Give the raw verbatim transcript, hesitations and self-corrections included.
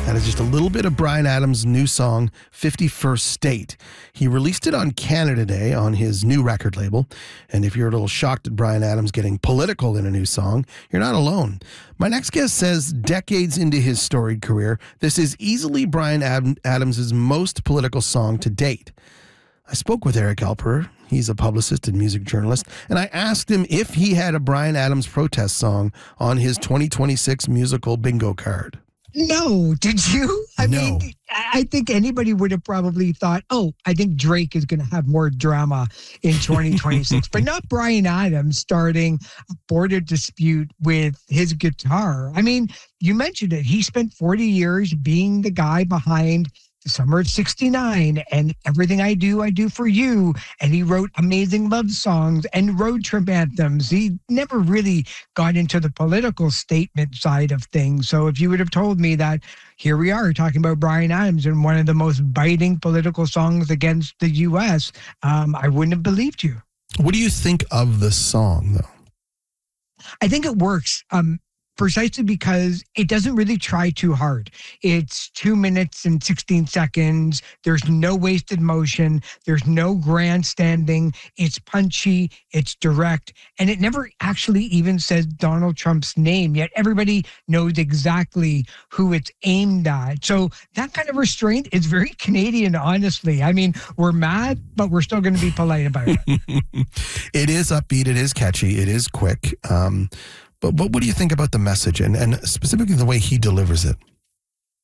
That is just a little bit of Bryan Adams' new song, fifty-first State. He released it on Canada Day on his new record label. And if you're a little shocked at Bryan Adams getting political in a new song, you're not alone. My next guest says decades into his storied career, this is easily Bryan Adams' most political song to date. I spoke with Eric Alperer. He's a publicist and music journalist, and I asked him if he had a Bryan Adams protest song on his twenty twenty-six musical bingo card. No, did you? I no. mean, I think anybody would have probably thought, oh, I think Drake is going to have more drama in twenty twenty-six, but not Bryan Adams starting a border dispute with his guitar. I mean, you mentioned it. He spent forty years being the guy behind The Summer of sixty-nine and Everything I Do, I Do for You. And he wrote amazing love songs and road trip anthems. He never really got into the political statement side of things. So if you would have told me that here we are talking about Bryan Adams and one of the most biting political songs against the U S, um, I wouldn't have believed you. What do you think of the song, though? I think it works. Um, Precisely because it doesn't really try too hard. It's two minutes and sixteen seconds. There's no wasted motion. There's no grandstanding. It's punchy. It's direct. And it never actually even says Donald Trump's name, yet everybody knows exactly who it's aimed at. So that kind of restraint is very Canadian, honestly. I mean, we're mad, but we're still going to be polite about it. It is upbeat. It is catchy. It is quick. Um, But, but what do you think about the message and, and specifically the way he delivers it?